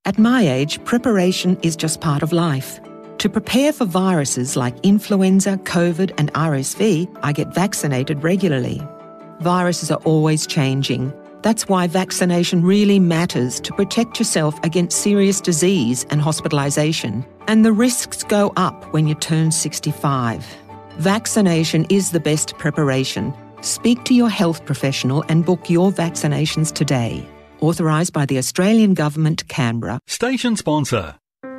At my age, preparation is just part of life. To prepare for viruses like influenza, COVID and RSV, I get vaccinated regularly. Viruses are always changing. That's why vaccination really matters to protect yourself against serious disease and hospitalisation. And the risks go up when you turn 65. Vaccination is the best preparation. Speak to your health professional and book your vaccinations today. Authorised by the Australian Government, Canberra. Station sponsor.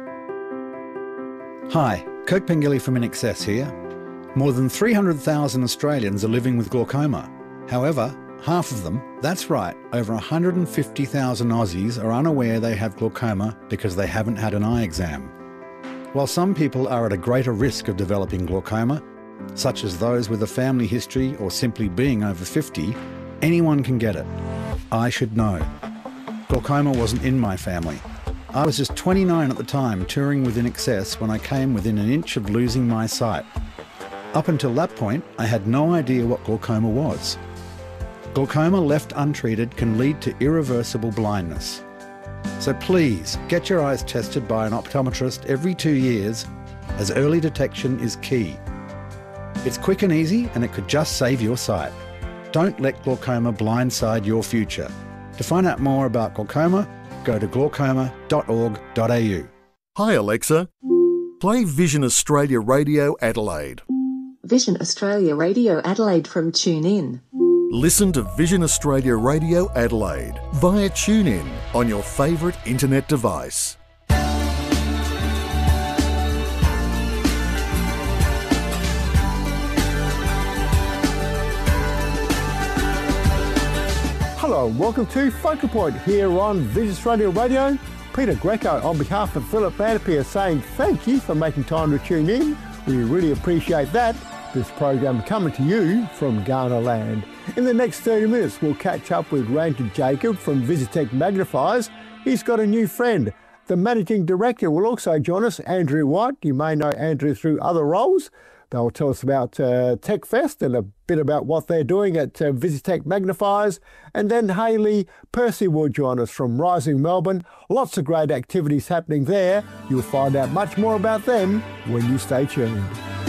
Hi, Kirk Pengilly from INXS here. More than 300,000 Australians are living with glaucoma. However, half of them, that's right, over 150,000 Aussies are unaware they have glaucoma because they haven't had an eye exam. While some people are at a greater risk of developing glaucoma, such as those with a family history or simply being over 50, anyone can get it. I should know. Glaucoma wasn't in my family. I was just 29 at the time, touring with INXS when I came within an inch of losing my sight. Up until that point, I had no idea what glaucoma was. Glaucoma left untreated can lead to irreversible blindness. So please, get your eyes tested by an optometrist every 2 years, as early detection is key. It's quick and easy, and it could just save your sight. Don't let glaucoma blindside your future. To find out more about glaucoma, go to glaucoma.org.au. Hi Alexa, play Vision Australia Radio Adelaide. Vision Australia Radio Adelaide from TuneIn. Listen to Vision Australia Radio Adelaide via TuneIn on your favourite internet device. Hello and welcome to Focal Point here on Vision Australia Radio. Peter Greco on behalf of Philip Vanderpeer saying thank you for making time to tune in. We really appreciate that. This program coming to you from Ghana land. In the next 30 minutes, we'll catch up with Ranjit Jacob from Visitech Magnifiers. He's got a new friend. The Managing Director will also join us, Andrew White. You may know Andrew through other roles. They'll tell us about TechFest and a bit about what they're doing at Visitech Magnifiers. And then Hayley Percy will join us from Rising Melbourne. Lots of great activities happening there. You'll find out much more about them when you stay tuned.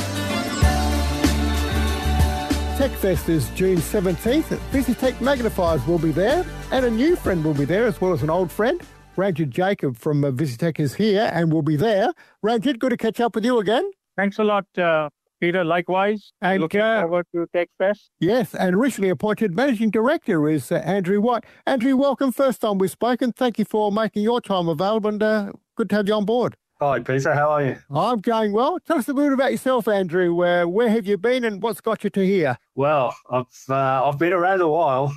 TechFest is June 17th. Visitech Magnifiers will be there, and a new friend will be there as well as an old friend. Ranjit Jacob from Visitech is here and will be there. Ranjit, good to catch up with you again. Thanks a lot, Peter. Likewise. And looking forward to TechFest. Yes, and recently appointed Managing Director is Andrew White. Andrew, welcome. First time we've spoken. Thank you for making your time available, and good to have you on board. Hi, Peter. How are you? I'm going well. Tell us a bit about yourself, Andrew. Where have you been and what's got you to here? Well, I've been around a while.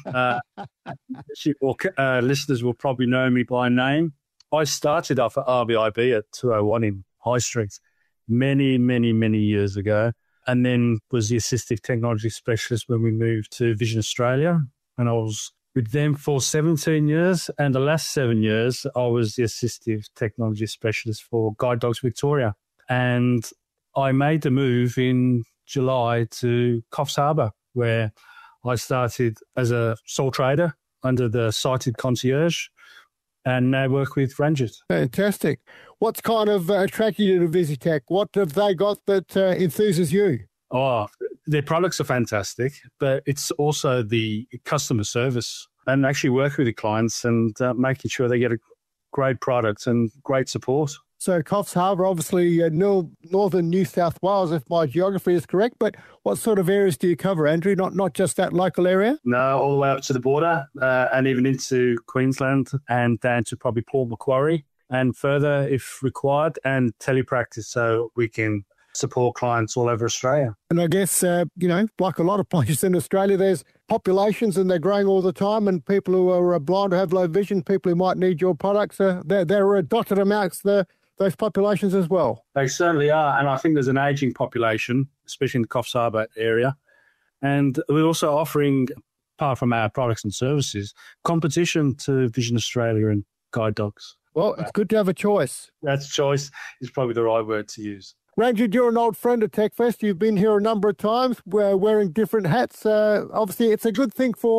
Listeners will probably know me by name. I started off at RBIB at 201 in High Street many, many, many years ago, and then was the Assistive Technology Specialist when we moved to Vision Australia. And I was with them for 17 years, and the last 7 years, I was the Assistive Technology Specialist for Guide Dogs Victoria. And I made the move in July to Coffs Harbour, where I started as a sole trader under the Sighted Concierge, and now work with Ranjit. Fantastic. What's kind of attracted you to Visitech? What have they got that enthuses you? Oh, their products are fantastic, but it's also the customer service and actually working with the clients and making sure they get a great product and great support. So Coffs Harbour, obviously northern New South Wales, if my geography is correct, but what sort of areas do you cover, Andrew? Not just that local area? No, all the way up to the border and even into Queensland and down to probably Port Macquarie and further if required, and telepractice so we can support clients all over Australia. And I guess, like a lot of places in Australia, there's populations and they're growing all the time, and people who are blind or have low vision, people who might need your products, they're dotted amongst those populations as well. They certainly are, and I think there's an ageing population, especially in the Coffs Harbour area. And we're also offering, apart from our products and services, competition to Vision Australia and Guide Dogs. Well, it's good to have a choice. That choice is probably the right word to use. Ranjit, you're an old friend of TechFest. You've been here a number of times wearing different hats. Obviously, it's a good thing for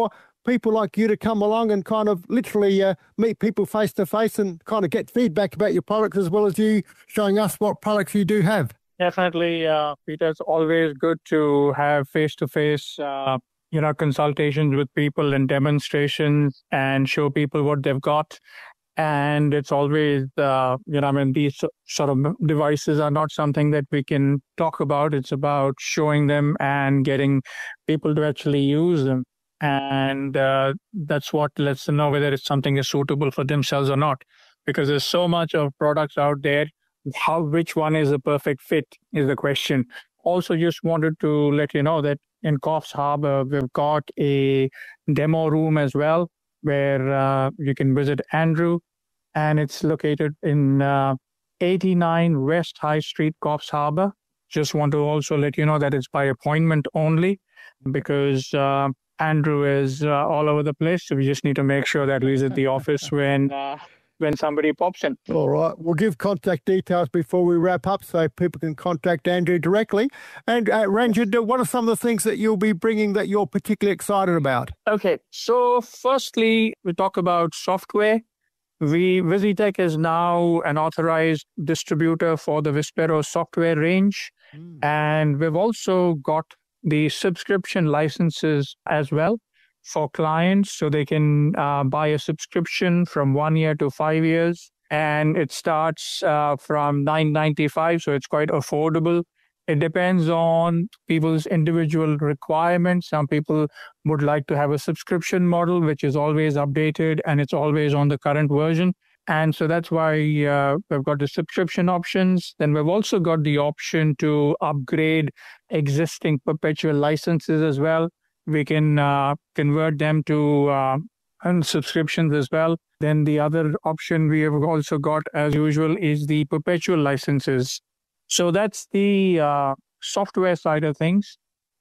people like you to come along and kind of literally meet people face to face and kind of get feedback about your products, as well as you showing us what products you do have. Definitely, Peter. It's always good to have face-to-face, consultations with people and demonstrations and show people what they've got. And it's always, these sort of devices are not something that we can talk about. It's about showing them and getting people to actually use them. And that's what lets them know whether it's something is suitable for themselves or not. Because there's so much of products out there. Which one is a perfect fit is the question. Also, just wanted to let you know that in Coffs Harbour, we've got a demo room as well, where you can visit Andrew, and it's located in 89 West High Street, Coffs Harbour. Just want to also let you know that it's by appointment only, because Andrew is all over the place, so we just need to make sure that he's at the office when somebody pops in. All right. We'll give contact details before we wrap up so people can contact Andrew directly. And Ranjit, what are some of the things that you'll be bringing that you're particularly excited about? Okay. So firstly, we talk about software. Visitech is now an authorized distributor for the Vispero software range. And we've also got the subscription licenses as well for clients, so they can buy a subscription from 1 year to 5 years, and it starts from $9.95, so it's quite affordable. It depends on people's individual requirements. Some people would like to have a subscription model, which is always updated and it's always on the current version. And so that's why we've got the subscription options. Then we've also got the option to upgrade existing perpetual licenses as well. We can convert them to subscriptions as well. Then the other option we have also got, as usual, is the perpetual licenses. So that's the software side of things.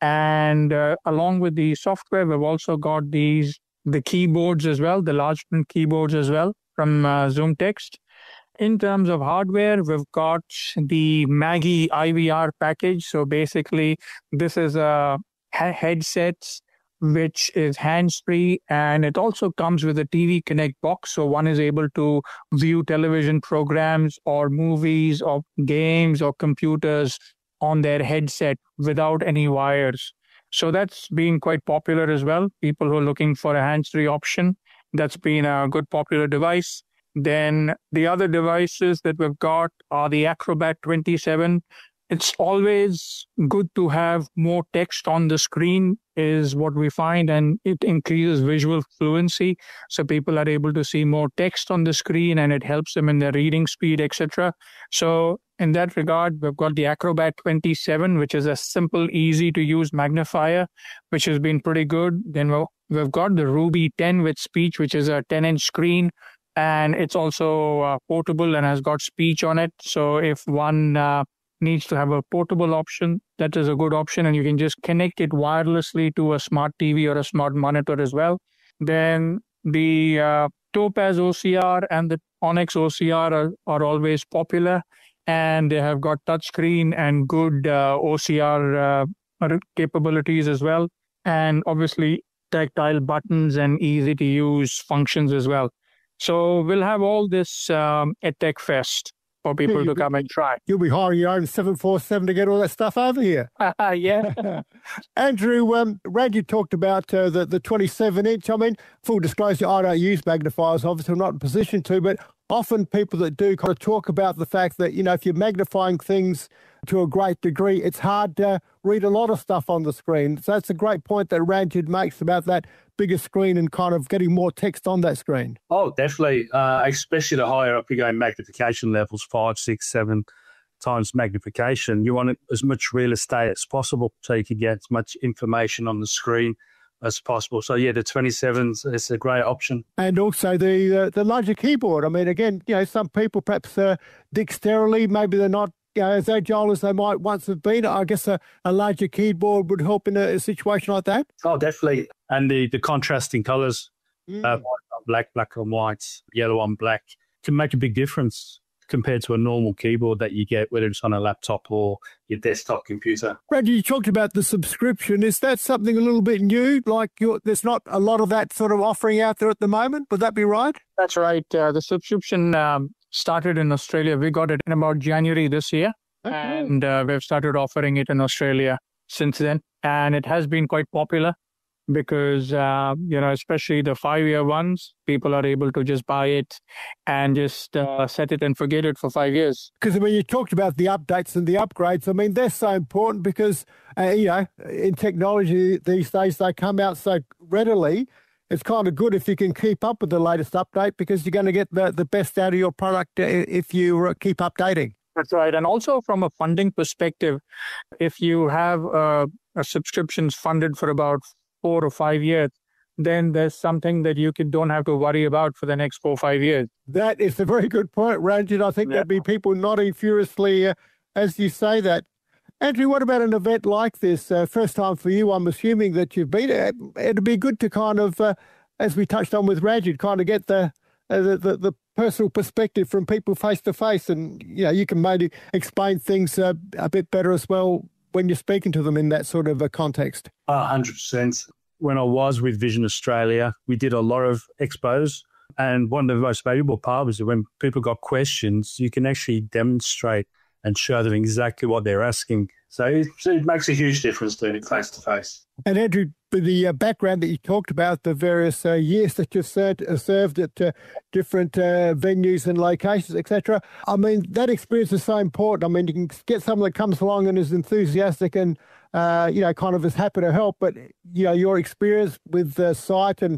And along with the software, we've also got the keyboards as well, the large print keyboards as well from ZoomText. In terms of hardware, we've got the Maggie IVR package. So basically, this is a headsets which is hands-free, and it also comes with a TV Connect box, so one is able to view television programs or movies or games or computers on their headset without any wires. So that's been quite popular as well. People who are looking for a hands-free option, that's been a good popular device. Then the other devices that we've got are the Acrobat 27. It's always good to have more text on the screen is what we find, and it increases visual fluency. So people are able to see more text on the screen and it helps them in their reading speed, etc. So in that regard, we've got the Acrobat 27, which is a simple, easy to use magnifier, which has been pretty good. Then we've got the Ruby 10 with speech, which is a 10-inch screen. And it's also portable and has got speech on it. So if one needs to have a portable option, that is a good option, and you can just connect it wirelessly to a smart TV or a smart monitor as well. Then the Topaz OCR and the Onyx OCR are always popular, and they have got touchscreen and good OCR capabilities as well, and obviously tactile buttons and easy to use functions as well. So we'll have all this at Tech Fest for people to come and try. You'll be hiring your own 747 to get all that stuff over here. Yeah. Andrew, Randy talked about the 27-inch. I mean, full disclosure, I don't use magnifiers. Obviously, I'm not in a position to, but often people that do kind of talk about the fact that, if you're magnifying things to a great degree, it's hard to read a lot of stuff on the screen. So that's a great point that Randy makes about that bigger screen and kind of getting more text on that screen. Oh, definitely. Especially the higher up you go in magnification levels, 5, 6, 7 times magnification. You want as much real estate as possible so you can get as much information on the screen as possible. So, yeah, the 27s is a great option. And also the larger keyboard. I mean, again, some people perhaps dexterily, maybe they're not as agile as they might once have been. I guess a larger keyboard would help in a situation like that. Oh, definitely. And the contrasting colours, black on white, yellow on black, can make a big difference compared to a normal keyboard that you get, whether it's on a laptop or your desktop computer. Randy, you talked about the subscription. Is that something a little bit new? Like there's not a lot of that sort of offering out there at the moment. Would that be right? That's right. The subscription started in Australia. We got it in about January this year. Okay. And we've started offering it in Australia since then. And it has been quite popular because, especially the 5-year ones, people are able to just buy it and just set it and forget it for 5 years. Because, you talked about the updates and the upgrades. They're so important because, in technology these days, they come out so readily. It's kind of good if you can keep up with the latest update because you're going to get the best out of your product if you keep updating. That's right. And also from a funding perspective, if you have a subscriptions funded for about 4 or 5 years, then there's something that you don't have to worry about for the next 4 or 5 years. That is a very good point, Ranjit. I think there'd be people nodding furiously as you say that. Andrew, what about an event like this? First time for you, I'm assuming that you've been. It'd be good to kind of, as we touched on with Ranjit, kind of get the personal perspective from people face to face, and you can maybe explain things a bit better as well when you're speaking to them in that sort of a context. 100%. When I was with Vision Australia, we did a lot of expos, and one of the most valuable parts was that when people got questions, you can actually demonstrate and show them exactly what they're asking. So it makes a huge difference doing it face to face. And Andrew, the background that you talked about, the various years that you've served at different venues and locations, etc. That experience is so important. You can get someone that comes along and is enthusiastic and kind of is happy to help, but your experience with sight and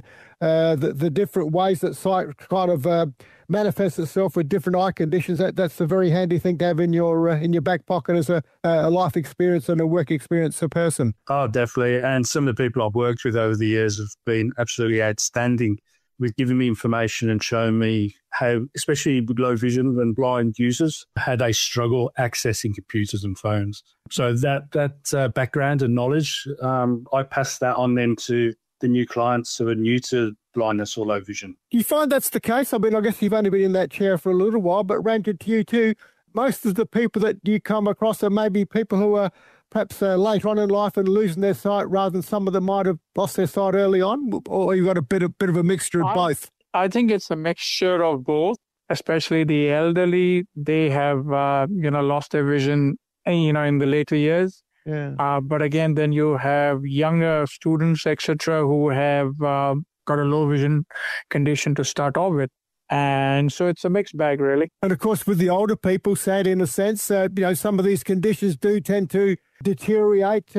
the different ways that sight kind of manifests itself with different eye conditions, that's a very handy thing to have in your back pocket as a life experience and a work experience a person. Oh, definitely. And some of the people I've worked with over the years have been absolutely outstanding with giving me information and showing me how, especially with low vision and blind users, how they struggle accessing computers and phones. So that background and knowledge, I pass that on then to the new clients who are new to blindness or low vision. Do you find that's the case? I guess you've only been in that chair for a little while, but Ranjit, to you too, most of the people that you come across are maybe people who are perhaps later on in life and losing their sight rather than some of them might have lost their sight early on, or you've got a bit of a mixture of both? I think it's a mixture of both, especially the elderly. They have, lost their vision, in the later years. Yeah. But again, then you have younger students, etc., who have got a low vision condition to start off with. And so it's a mixed bag, really. And of course, with the older people, sad in a sense, some of these conditions do tend to deteriorate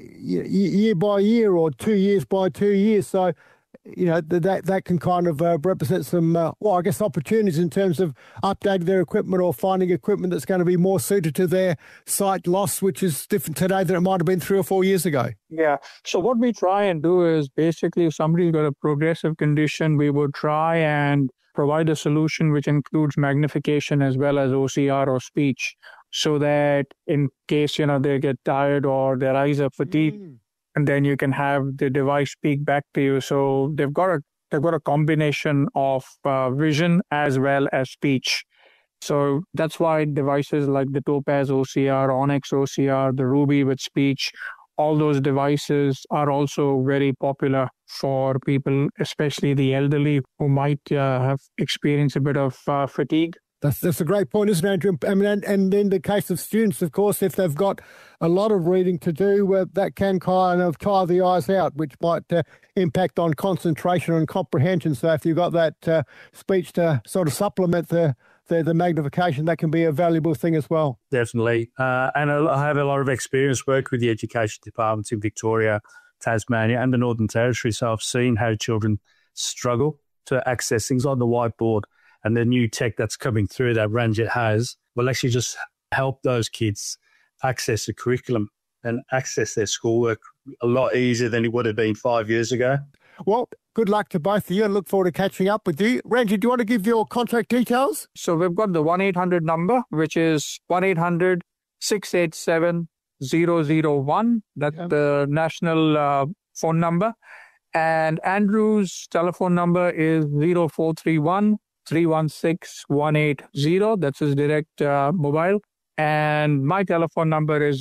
year by year or 2 years by 2 years. So, that can kind of represent some, opportunities in terms of updating their equipment or finding equipment that's going to be more suited to their sight loss, which is different today than it might have been 3 or 4 years ago. Yeah. So what we try and do is basically if somebody's got a progressive condition, we would try and provide a solution which includes magnification as well as OCR or speech, so that in case, they get tired or their eyes are fatigued, and then you can have the device speak back to you. So they've got a combination of vision as well as speech. So that's why devices like the Topaz OCR, Onyx OCR, the Ruby with speech, all those devices are also very popular for people, especially the elderly who might have experienced a bit of fatigue. That's a great point, isn't it, Andrew? And in the case of students, of course, if they've got a lot of reading to do, that can kind of tire the eyes out, which might impact on concentration and comprehension. So if you've got that speech to sort of supplement the magnification, that can be a valuable thing as well. Definitely. And I have a lot of experience working with the education departments in Victoria, Tasmania and the Northern Territory. So I've seen how children struggle to access things on the whiteboard. And the new tech that's coming through that Ranjit has will actually just help those kids access the curriculum and access their schoolwork a lot easier than it would have been 5 years ago. Well, good luck to both of you and look forward to catching up with you. Ranjit, do you want to give your contact details? So we've got the 1-800 number, which is 1-800-687-001. That's the national phone number. And Andrew's telephone number is 0431 316-180. That's his direct mobile. And my telephone number is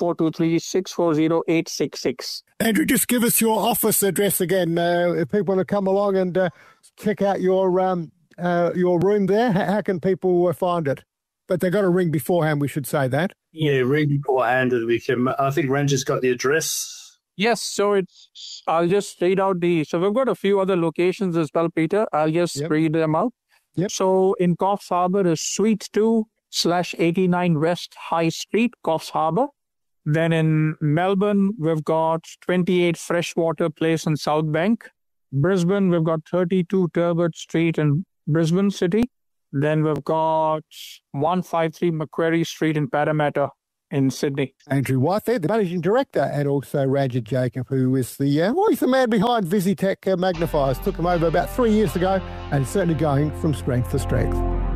0423-640-866. Andrew, just give us your office address again. If people want to come along and check out your room there, how can people find it? But they've got to ring beforehand, we should say that. Yeah, ring beforehand and we can. I think Ranger's got the address. Yes, so I'll just read out so we've got a few other locations as well, Peter. I'll just read them out. Yep. So in Coffs Harbour is Suite 2/89 West High Street, Coffs Harbour. Then in Melbourne, we've got 28 Freshwater Place in South Bank. Brisbane, we've got 32 Turbot Street in Brisbane City. Then we've got 153 Macquarie Street in Parramatta in Sydney. Andrew White there, the Managing Director, and also Ranger Jacob, who is he's the man behind Visitech Magnifiers. Took him over about 3 years ago and certainly going from strength to strength.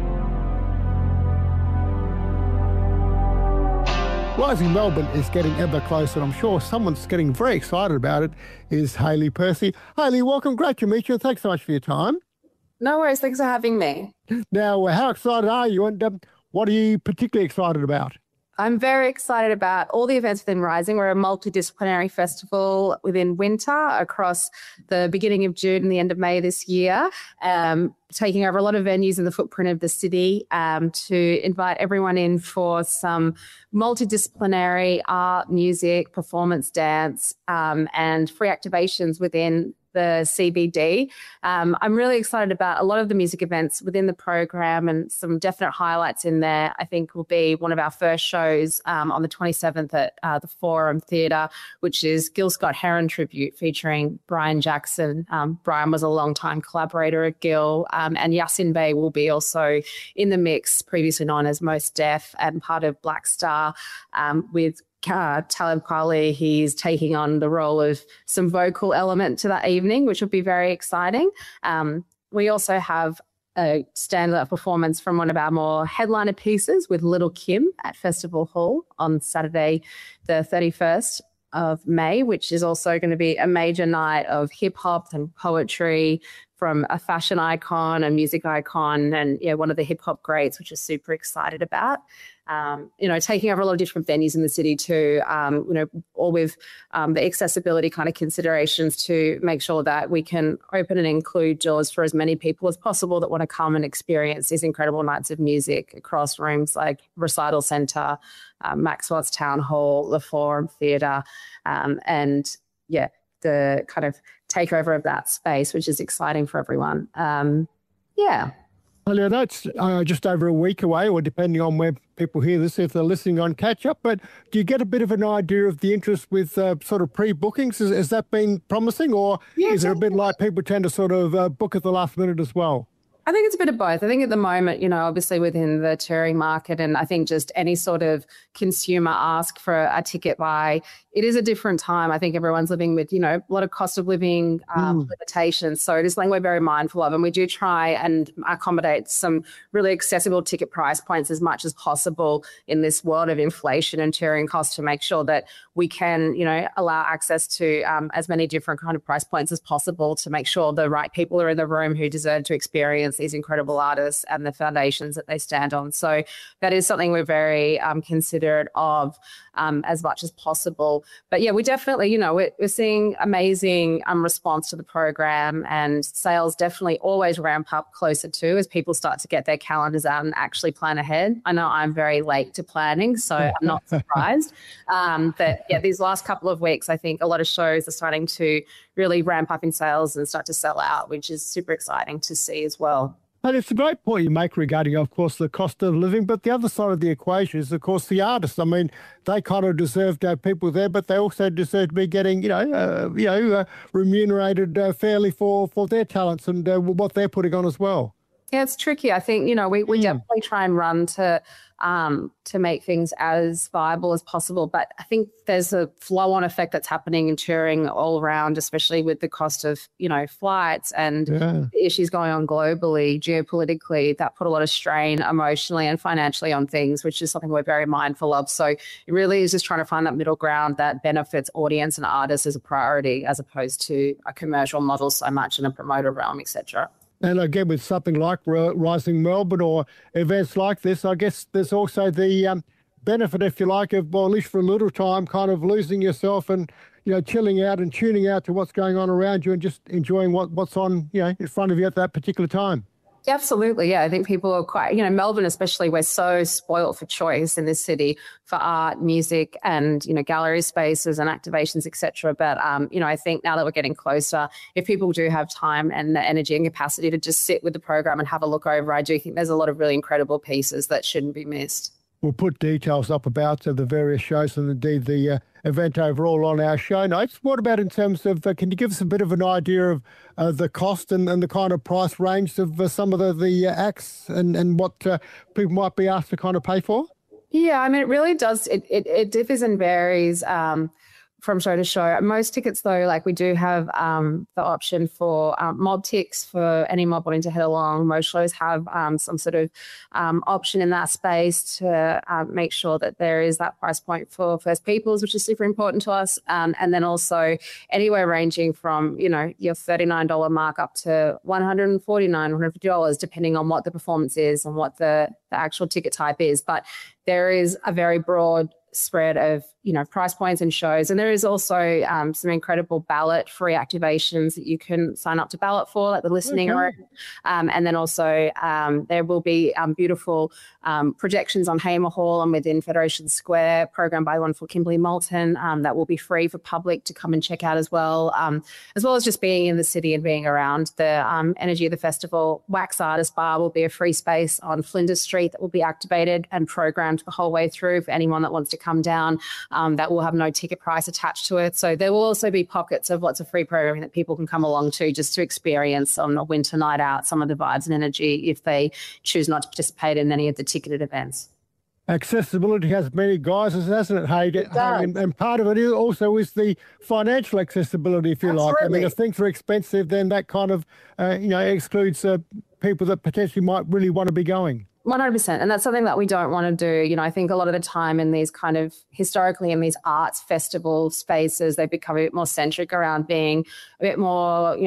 Rising Melbourne is getting ever closer, and I'm sure someone's getting very excited about it, is Hayley Percy. Hayley, welcome. Great to meet you, and thanks so much for your time. No worries. Thanks for having me. Now, how excited are you, and what are you particularly excited about? I'm very excited about all the events within Rising. We're a multidisciplinary festival within winter across the beginning of June and the end of May this year, taking over a lot of venues in the footprint of the city to invite everyone in for some multidisciplinary art, music, performance, dance, and free activations within the CBD. I'm really excited about a lot of the music events within the program, and some definite highlights in there. I think will be one of our first shows on the 27th at the Forum Theatre, which is Gil Scott-Heron tribute featuring Brian Jackson. Brian was a long-time collaborator at Gil, and Yasin Bey will be also in the mix, previously known as Most Def and part of Black Star, with Talib Kweli. He's taking on the role of some vocal element to that evening, which will be very exciting. We also have a stand-up performance from one of our more headliner pieces with Little Kim at Festival Hall on Saturday, the 31st of May, which is also going to be a major night of hip-hop and poetry from a fashion icon, a music icon, and one of the hip-hop greats, which is super excited about. Taking over a lot of different venues in the city too, all with the accessibility kind of considerations to make sure that we can open and include doors for as many people as possible that want to come and experience these incredible nights of music across rooms like Recital Centre, Maxwell's Town Hall, the Forum Theatre, the kind of takeover of that space, which is exciting for everyone. Well, I know it's just over a week away, or depending on where people hear this, if they're listening on catch-up, but do you get a bit of an idea of the interest with sort of pre-bookings? Has that been promising, or is it a bit like people tend to sort of book at the last minute as well? I think it's a bit of both. I think at the moment, obviously within the touring market, and I think just any sort of consumer ask for a ticket buy, it is a different time. I think everyone's living with, a lot of cost of living limitations. So it is something we're very mindful of, and we do try and accommodate some really accessible ticket price points as much as possible in this world of inflation and touring costs, to make sure that we can, allow access to as many different kind of price points as possible, to make sure the right people are in the room who deserve to experience these incredible artists and the foundations that they stand on. So that is something we're very considerate of as much as possible. But we definitely, we're seeing amazing response to the program, and sales definitely always ramp up closer to as people start to get their calendars out and actually plan ahead. I know I'm very late to planning, so I'm not surprised. But these last couple of weeks, I think a lot of shows are starting to really ramp up in sales and start to sell out, which is super exciting to see as well. And it's a great point you make regarding, of course, the cost of living. But the other side of the equation is, of course, the artists. I mean, they kind of deserve to have people there, but they also deserve to be getting, remunerated fairly for their talents and what they're putting on as well. Yeah, it's tricky. I think, we definitely try and run to make things as viable as possible. But I think there's a flow-on effect that's happening in touring all around, especially with the cost of, flights and the issues going on globally, geopolitically, that put a lot of strain emotionally and financially on things, which is something we're very mindful of. So it really is just trying to find that middle ground that benefits audience and artists as a priority, as opposed to a commercial model so much in a promoter realm, etc. And again, with something like Rising Melbourne or events like this, I guess there's also the benefit, if you like, of, well, at least for a little time, kind of losing yourself and, chilling out and tuning out to what's going on around you and just enjoying what's on, in front of you at that particular time. Absolutely, yeah. I think people are quite, Melbourne especially, we're so spoiled for choice in this city for art, music and, gallery spaces and activations, etc. But, I think now that we're getting closer, if people do have time and the energy and capacity to just sit with the program and have a look over, I do think there's a lot of really incredible pieces that shouldn't be missed. We'll put details up about the various shows and indeed the event overall on our show notes. What about in terms of, can you give us a bit of an idea of the cost and the kind of price range of some of the acts and what people might be asked to kind of pay for? Yeah, I mean, it really does. It differs and varies from show to show. Most tickets, though, like we do have the option for mob ticks for any mob wanting to head along. Most shows have some sort of option in that space to make sure that there is that price point for First Peoples, which is super important to us. And then also anywhere ranging from, your $39 mark up to $149, $150, depending on what the performance is and what the actual ticket type is. But there is a very broad spread of price points and shows, and there is also some incredible ballot free activations that you can sign up to ballot for, like the listening room, and then also there will be beautiful projections on Hamer Hall and within Federation Square, programmed by the wonderful Kimberly Moulton, that will be free for public to come and check out as well as just being in the city and being around the energy of the festival. Wax Artist Bar will be a free space on Flinders Street that will be activated and programmed the whole way through for anyone that wants to come down. That will have no ticket price attached to it. So there will also be pockets of lots of free programming that people can come along to just to experience on a winter night out some of the vibes and energy if they choose not to participate in any of the ticketed events. Accessibility has many guises, hasn't it, Haig? And part of it also is the financial accessibility, if you like. I mean, if things are expensive, then that kind of, excludes people that potentially might really want to be going. 100%. And that's something that we don't want to do. I think a lot of the time in these kind of historically in these arts festival spaces, they become a bit more centric around being a bit more,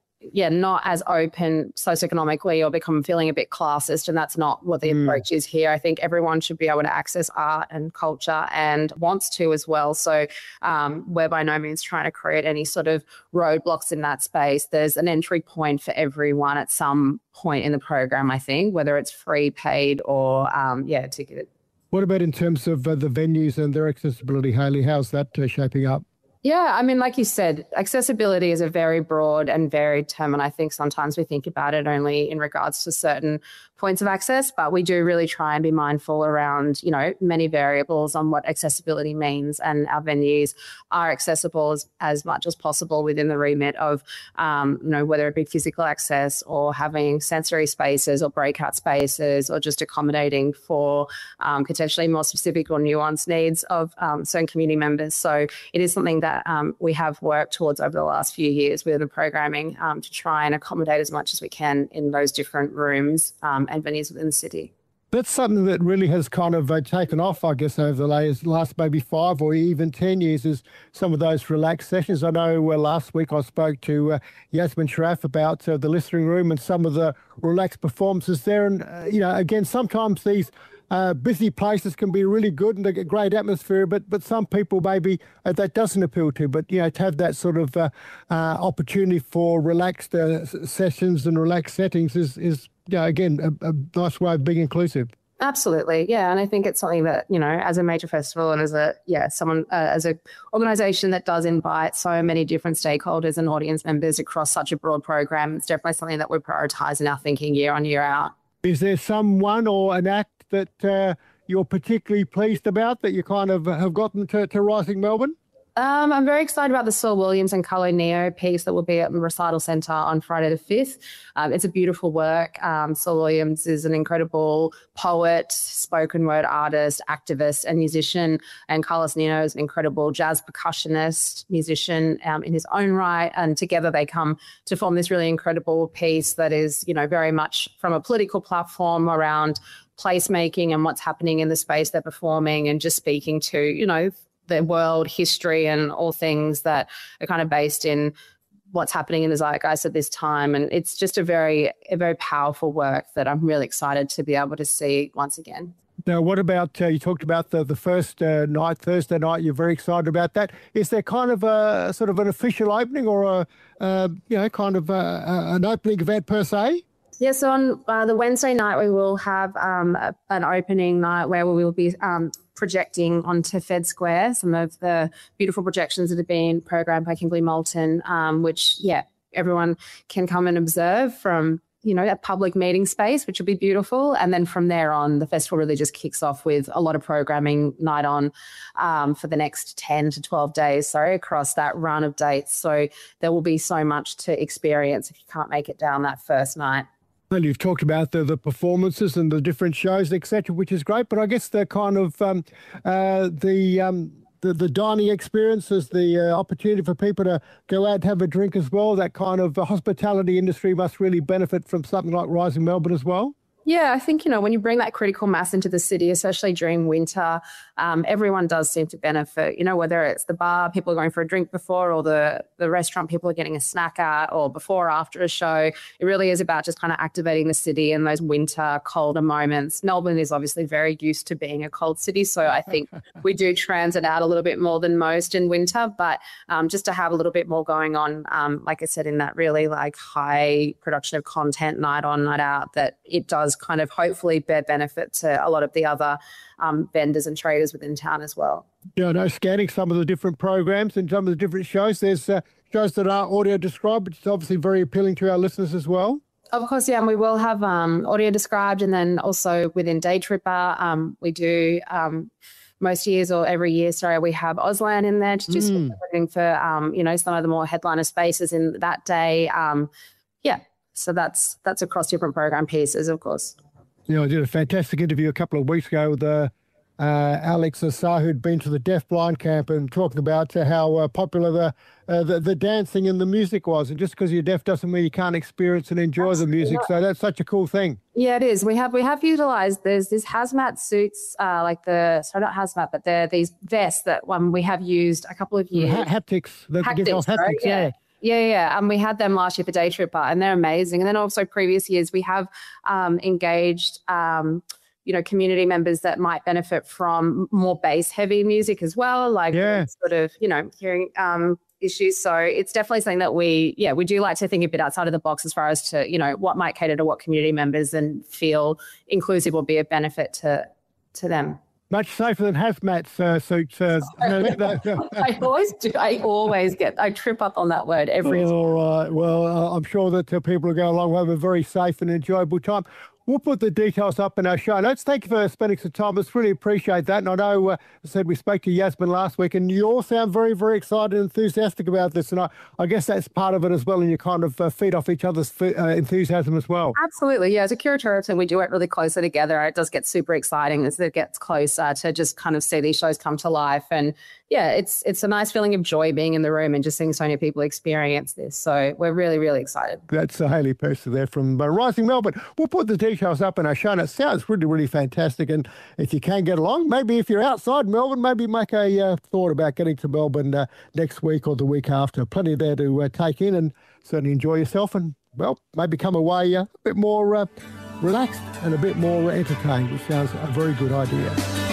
not as open socioeconomically or become feeling a bit classist. And that's not what the approach is here. I think everyone should be able to access art and culture and wants to as well. So we're by no means trying to create any sort of roadblocks in that space. There's an entry point for everyone at some point in the program, I think, whether it's free, paid or, ticketed. What about in terms of the venues and their accessibility, Hayley? How's that shaping up? Yeah, I mean, like you said, accessibility is a very broad and varied term, and I think sometimes we think about it only in regards to certain points of access, but we do really try and be mindful around, many variables on what accessibility means, and our venues are accessible as much as possible within the remit of, whether it be physical access or having sensory spaces or breakout spaces or just accommodating for potentially more specific or nuanced needs of certain community members. So it is something that we have worked towards over the last few years with the programming to try and accommodate as much as we can in those different rooms and venues within the city. That's something that really has kind of taken off, I guess, over the last maybe 5 or even 10 years is some of those relaxed sessions. I know last week I spoke to Yasmin Sharaf about the listening room and some of the relaxed performances there. And, again, sometimes these busy places can be really good and a great atmosphere, but some people maybe that doesn't appeal to. But, to have that sort of opportunity for relaxed sessions and relaxed settings is again, a nice way of being inclusive. Absolutely, yeah, and I think it's something that as a major festival and as an organisation that does invite so many different stakeholders and audience members across such a broad program, it's definitely something that we prioritise in our thinking year on year out. Is there someone or an act that you're particularly pleased about that you kind of have gotten to Rising Melbourne? I'm very excited about the Saul Williams and Carlo Neo piece that will be at the Recital Centre on Friday the 5th. It's a beautiful work. Saul Williams is an incredible poet, spoken word artist, activist and musician. And Carlos Nino is an incredible jazz percussionist, musician in his own right. And together they come to form this really incredible piece that is, very much from a political platform around placemaking and what's happening in the space they're performing and just speaking to, the world, history and all things that are kind of based in what's happening in the zeitgeist at this time. And it's just a very powerful work that I'm really excited to be able to see once again. Now, what about, you talked about the first night, Thursday night, you're very excited about that. Is there kind of a sort of an official opening or kind of an opening event per se? Yeah, so on the Wednesday night, we will have an opening night where we will be projecting onto Fed Square some of the beautiful projections that have been programmed by Kimberley Moulton, which, everyone can come and observe from, a public meeting space, which will be beautiful. And then from there on, the festival really just kicks off with a lot of programming night on for the next 10 to 12 days, across that run of dates. So there will be so much to experience if you can't make it down that first night. Well, you've talked about the performances and the different shows, etc., which is great. But I guess the kind of the dining experience is the opportunity for people to go out and have a drink as well. That kind of hospitality industry must really benefit from something like Rising Melbourne as well. Yeah, I think, when you bring that critical mass into the city, especially during winter, everyone does seem to benefit, whether it's the bar, people are going for a drink before, or the restaurant, people are getting a snack at, or before or after a show. It really is about just kind of activating the city in those winter, colder moments. Melbourne is obviously very used to being a cold city, so I think we do transit out a little bit more than most in winter, but just to have a little bit more going on, like I said, in that really high production of content night on, night out, that it does kind of hopefully bear benefit to a lot of the other vendors and traders within town as well. Yeah, I know, scanning some of the different programs and some of the different shows. There's shows that are audio described, which is obviously very appealing to our listeners as well. Of course, yeah, and we will have audio described, and then also within Day Tripper, we do most years or every year, we have Auslan in there to just looking for, some of the more headliner spaces in that day. So that's across different program pieces, of course. I did a fantastic interview a couple of weeks ago with Alex Assar, who'd been to the deafblind camp, and talking about how popular the dancing and the music was. And just because you're deaf doesn't mean you can't experience and enjoy the music. So that's such a cool thing. Yeah, it is. We have utilised, there's these hazmat suits, not hazmat, but they're these vests that we have used a couple of years. Haptics. Haptics, yeah. Yeah. And we had them last year for Day Tripper, and they're amazing. And then also previous years, we have engaged, community members that might benefit from more bass-heavy music as well, hearing issues. So it's definitely something that we do like to think a bit outside of the box as far as to, what might cater to what community members and feel inclusive will be a benefit to them. Much safer than hazmat suits. I always do. I trip up on that word every time. All right. Well, I'm sure that people will go along with a very safe and enjoyable time. We'll put the details up in our show notes. Thank you for spending some time. I really appreciate that. And I know, as I said, we spoke to Yasmin last week, and you all sound very, very excited and enthusiastic about this. And I guess that's part of it as well, and you kind of feed off each other's enthusiasm as well. Absolutely. Yeah, as a curatorial team, we do it really closely together. It does get super exciting as it gets closer to just kind of see these shows come to life. And yeah, it's a nice feeling of joy being in the room and just seeing so many people experience this. So we're really, really excited. That's Hayley Purser there from Rising Melbourne. We'll put the details up in our show notes. Sounds really, really fantastic. And if you can get along, maybe if you're outside Melbourne, maybe make a thought about getting to Melbourne next week or the week after. Plenty there to take in, and certainly enjoy yourself, and, well, maybe come away a bit more relaxed and a bit more entertained, which sounds a very good idea.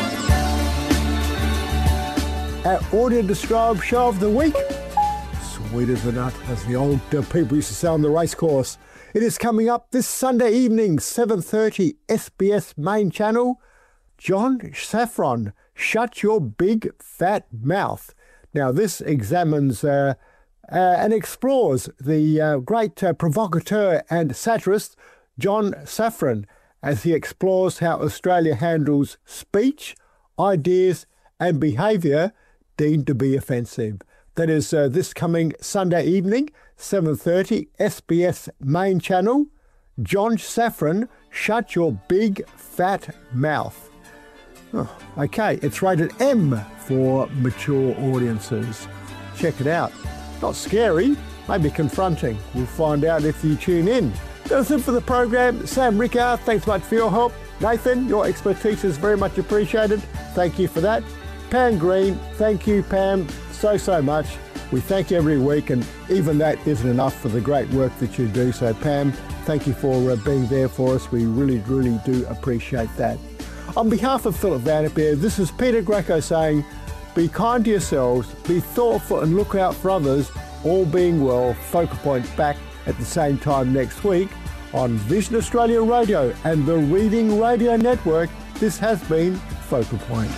Our audio described show of the week, sweet as a nut, as the old people used to say on the racecourse. It is coming up this Sunday evening, 7:30, SBS main channel. John Safran, Shut Your Big Fat Mouth. Now, this examines and explores the great provocateur and satirist John Safran as he explores how Australia handles speech, ideas and behaviour deemed to be offensive. That is this coming Sunday evening, 7:30, SBS main channel. John Safran, Shut Your Big Fat Mouth. Oh, okay, it's rated M for mature audiences. Check it out. Not scary, maybe confronting. We'll find out if you tune in. That's it for the program. Sam Rickard, thanks much for your help. Nathan, your expertise is very much appreciated. Thank you for that. Pam Green, thank you, Pam, so much. We thank you every week, and even that isn't enough for the great work that you do. So Pam, thank you for being there for us. We really, really do appreciate that. On behalf of Philip Vanderpeer, this is Peter Greco saying, be kind to yourselves, be thoughtful and look out for others. All being well, Focal Point back at the same time next week on Vision Australia Radio and the Reading Radio Network. This has been Focal Point.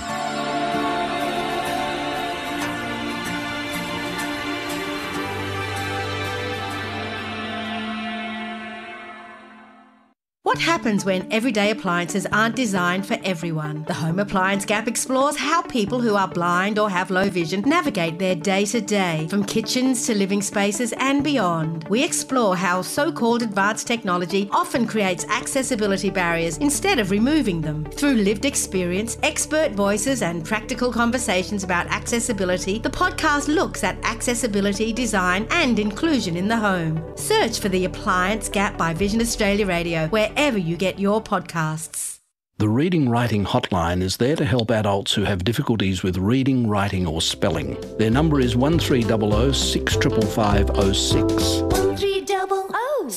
What happens when everyday appliances aren't designed for everyone? The Home Appliance Gap explores how people who are blind or have low vision navigate their day-to-day, from kitchens to living spaces and beyond. We explore how so-called advanced technology often creates accessibility barriers instead of removing them. Through lived experience, expert voices and practical conversations about accessibility, the podcast looks at accessibility, design and inclusion in the home. Search for The Appliance Gap by Vision Australia Radio wherever you get your podcasts. The Reading Writing Hotline is there to help adults who have difficulties with reading, writing or spelling. Their number is 1300 655 06. 1300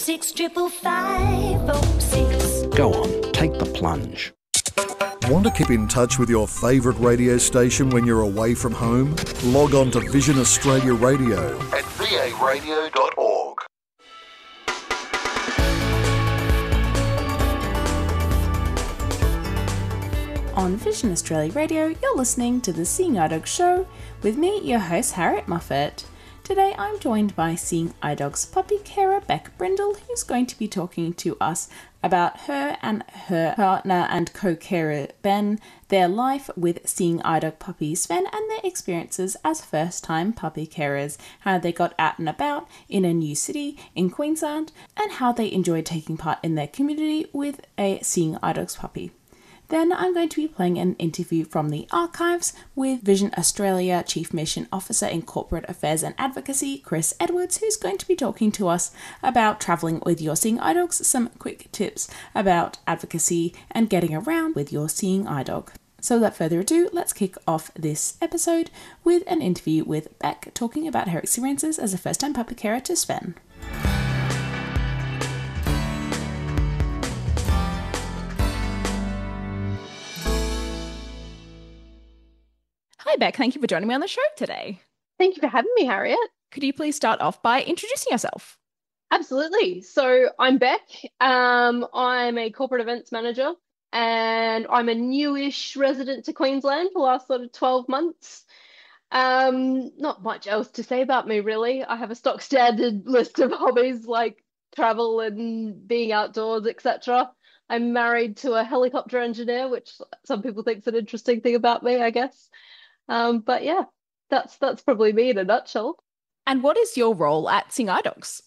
655 06. Go on, take the plunge. Want to keep in touch with your favourite radio station when you're away from home? Log on to Vision Australia Radio at varadio.org. On Vision Australia Radio, you're listening to the Seeing Eye Dog Show with me, your host, Harriet Moffat. Today I'm joined by Seeing Eye Dog's puppy carer, Beck Brindle, who's going to be talking to us about her and her partner and co-carer, Ben, their life with Seeing Eye Dog puppy Sven, and their experiences as first-time puppy carers, how they got out and about in a new city in Queensland, and how they enjoyed taking part in their community with a Seeing Eye Dog's puppy. Then I'm going to be playing an interview from the archives with Vision Australia Chief Mission Officer in Corporate Affairs and Advocacy, Chris Edwards, who's going to be talking to us about travelling with your Seeing Eye Dogs, some quick tips about advocacy and getting around with your Seeing Eye Dog. So without further ado, let's kick off this episode with an interview with Beck talking about her experiences as a first-time puppy carer to Sven. Hi Beck, thank you for joining me on the show today. Thank you for having me, Harriet. Could you please start off by introducing yourself? Absolutely. So I'm Beck. I'm a corporate events manager and I'm a newish resident to Queensland for the last sort of 12 months. Not much else to say about me, really. I have a stock standard list of hobbies like travel and being outdoors, etc. I'm married to a helicopter engineer, which some people think is an interesting thing about me, I guess. But yeah, that's probably me in a nutshell. And what is your role at Seeing Eye Dogs?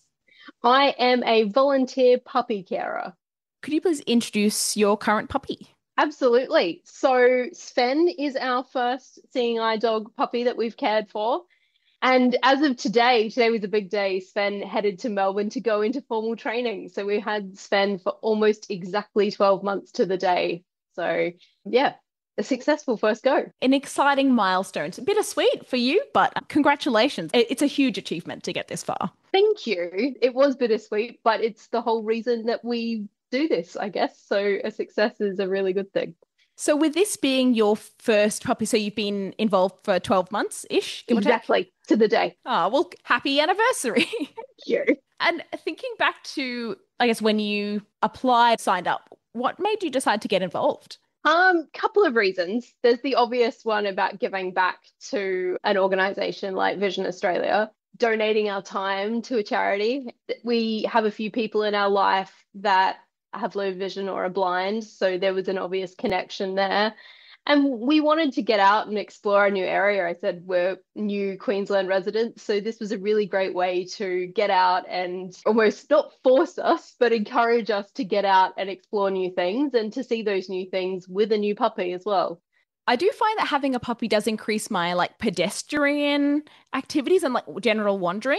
I am a volunteer puppy carer. Could you please introduce your current puppy? Absolutely. So Sven is our first Seeing Eye Dog puppy that we've cared for. And as of today was a big day. Sven headed to Melbourne to go into formal training. So we had Sven for almost exactly 12 months to the day. So yeah. A successful first go. An exciting milestone. It's bittersweet for you, but congratulations. It's a huge achievement to get this far. Thank you. It was bittersweet, but it's the whole reason that we do this, I guess. So a success is a really good thing. So with this being your first puppy, so you've been involved for 12 months-ish? Exactly, to the day. Oh, well, happy anniversary. Thank you. And thinking back to, I guess, when you applied, signed up, what made you decide to get involved? Couple of reasons. There's the obvious one about giving back to an organisation like Vision Australia, donating our time to a charity. We have a few people in our life that have low vision or are blind, so there was an obvious connection there. And we wanted to get out and explore a new area. I said we're new Queensland residents, so this was a really great way to get out and almost not force us, but encourage us to get out and explore new things and to see those new things with a new puppy as well. I do find that having a puppy does increase my pedestrian activities and general wandering.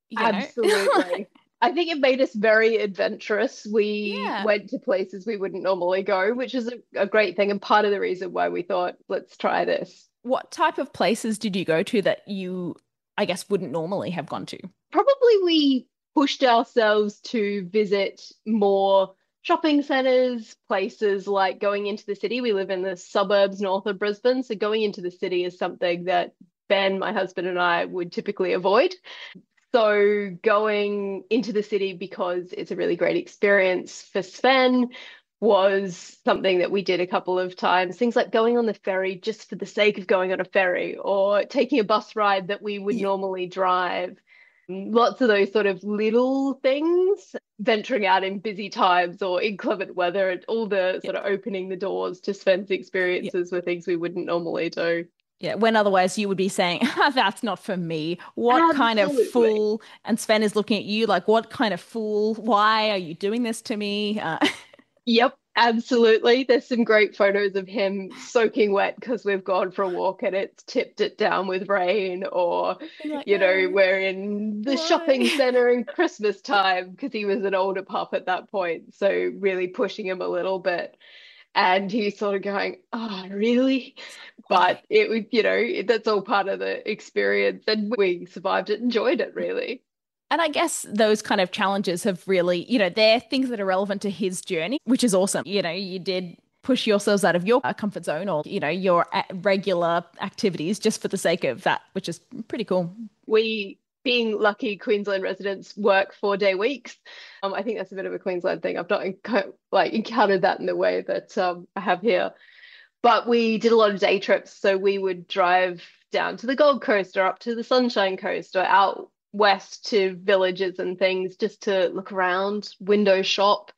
Absolutely. I think it made us very adventurous. We went to places we wouldn't normally go, which is a great thing and part of the reason why we thought, let's try this. What type of places did you go to that you I guess, wouldn't normally have gone to? Probably we pushed ourselves to visit more shopping centres, places like going into the city. We live in the suburbs north of Brisbane, so going into the city is something that Ben, my husband, and I would typically avoid. So going into the city because it's a really great experience for Sven was something that we did a couple of times. Things like going on the ferry just for the sake of going on a ferry, or taking a bus ride that we would normally drive. Lots of those sort of little things, venturing out in busy times or inclement weather, all the sort of opening the doors to Sven's experiences were things we wouldn't normally do. Yeah, when otherwise you would be saying, that's not for me. What kind of fool? And Sven is looking at you like, what kind of fool? Why are you doing this to me? Yep, absolutely. There's some great photos of him soaking wet because we've gone for a walk and it's tipped it down with rain, or, like, we're in the shopping centre in Christmas time because he was an older pup at that point. So really pushing him a little bit. And he's sort of going, oh, really? But it was, that's all part of the experience. And we survived it, enjoyed it, really. And I guess those kind of challenges have really, they're things that are relevant to his journey, which is awesome. You did push yourselves out of your comfort zone or, your regular activities just for the sake of that, which is pretty cool. We, being lucky Queensland residents, work 4-day weeks. I think that's a bit of a Queensland thing. I've not encountered that in the way that I have here. But we did a lot of day trips. So we would drive down to the Gold Coast or up to the Sunshine Coast or out west to villages and things just to look around, window shop,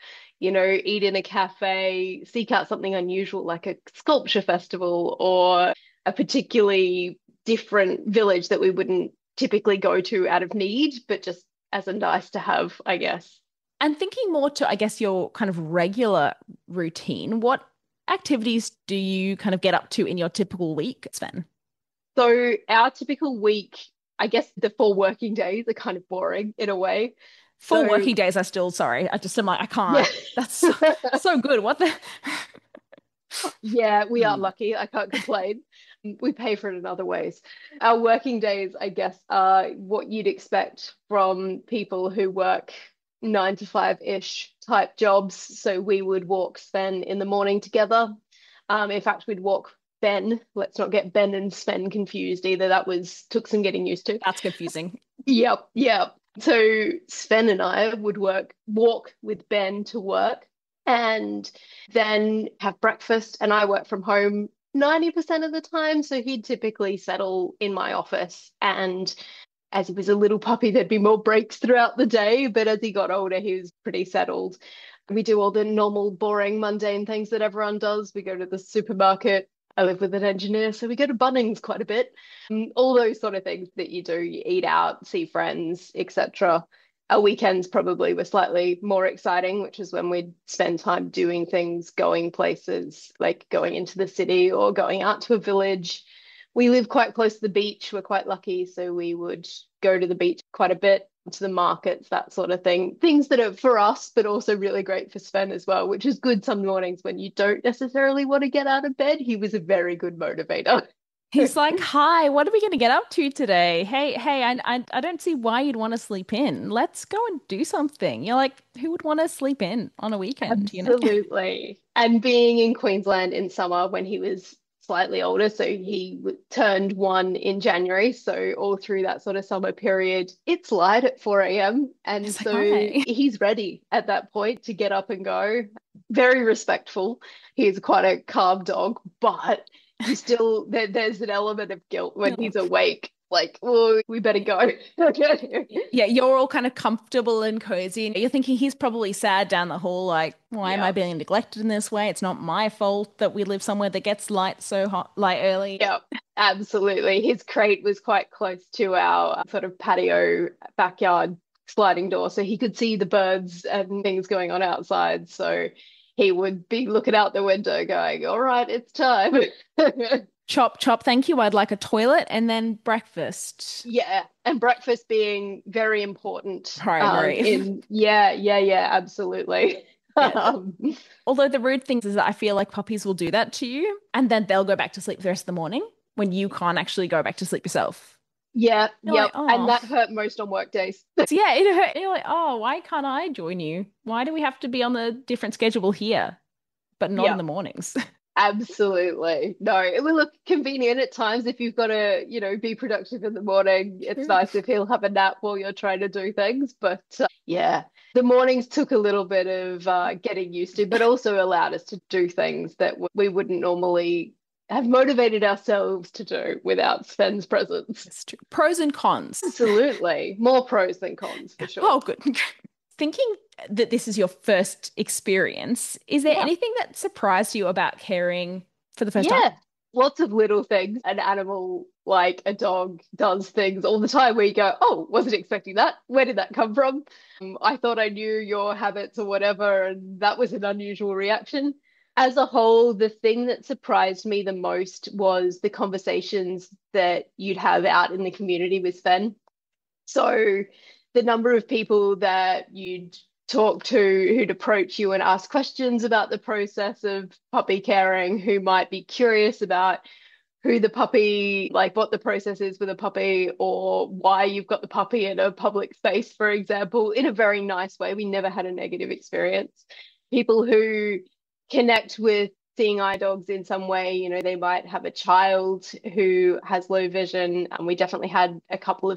eat in a cafe, seek out something unusual like a sculpture festival or a particularly different village that we wouldn't typically go to out of need, but just as a nice to have, I guess. And thinking more to, I guess, your kind of regular routine, what activities do you kind of get up to in your typical week, Sven? So our typical week, I guess the 4 working days are kind of boring in a way. 4 working days are still, sorry. I just am like, I can't. Yeah. That's so good. What the? Yeah, we are lucky. I can't complain. We pay for it in other ways. Our working days, I guess, are what you'd expect from people who work 9 to 5-ish type jobs. So we would walk Sven in the morning together. In fact, we'd walk Ben. Let's not get Ben and Sven confused either. That took some getting used to. That's confusing. Yep. So Sven and I would walk with Ben to work and then have breakfast. And I work from home 90% of the time. So he'd typically settle in my office. And as he was a little puppy, there'd be more breaks throughout the day. But as he got older, he was pretty settled. We do all the normal, boring, mundane things that everyone does. We go to the supermarket. I live with an engineer, so we go to Bunnings quite a bit. All those sort of things that you do. You eat out, see friends, etc. Our weekends probably were slightly more exciting, which is when we'd spend time doing things, going places, like going into the city or going out to a village. We live quite close to the beach. We're quite lucky, so we would go to the beach quite a bit, to the markets, that sort of thing. Things that are for us, but also really great for Sven as well, which is good some mornings when you don't necessarily want to get out of bed. He was a very good motivator. He's like, hi, what are we going to get up to today? Hey, I don't see why you'd want to sleep in. Let's go and do something. You're like, who would want to sleep in on a weekend? Absolutely. And being in Queensland in summer when he was slightly older, so he turned 1 in January, so all through that sort of summer period it's light at 4 a.m. and it's so he's ready at that point to get up and go. Very respectful. He's quite a calm dog, but he still there's an element of guilt when he's awake, like, oh, we better go. Yeah, you're all kind of comfortable and cozy. You're thinking he's probably sad down the hall, like, why am I being neglected in this way? It's not my fault that we live somewhere that gets light early. Yeah, absolutely. His crate was quite close to our sort of patio backyard sliding door, so he could see the birds and things going on outside. So he would be looking out the window going, all right, it's time. Chop, thank you. I'd like a toilet and then breakfast. Yeah, and breakfast being very important. Primary. Yeah, absolutely. Yeah. Although the rude thing is that I feel like puppies will do that to you and then they'll go back to sleep the rest of the morning when you can't actually go back to sleep yourself. Yeah, You're yep. like, oh. And that hurt most on work days. Yeah, it hurt. You're like, oh, why can't I join you? Why do we have to be on the different schedule here, but not in the mornings? Absolutely. No, it will look convenient at times if you've got to, be productive in the morning. It's nice if he'll have a nap while you're trying to do things. But yeah, the mornings took a little bit of getting used to, but also allowed us to do things that we wouldn't normally have motivated ourselves to do without Sven's presence. That's true. Pros and cons. Absolutely. More pros than cons, for sure. Oh, good. Thinking that this is your first experience, is there anything that surprised you about caring for the first time? Yeah, lots of little things. An animal like a dog does things all the time where you go, oh, wasn't expecting that. Where did that come from? I thought I knew your habits or whatever, and that was an unusual reaction. As a whole, the thing that surprised me the most was the conversations that you'd have out in the community with Sven. So the number of people that you'd talk to who'd approach you and ask questions about the process of puppy caring, who might be curious about who the puppy, like what the process is with a puppy or why you've got the puppy in a public space, for example, in a very nice way. We never had a negative experience. People who connect with seeing eye dogs in some way, they might have a child who has low vision, and we definitely had a couple of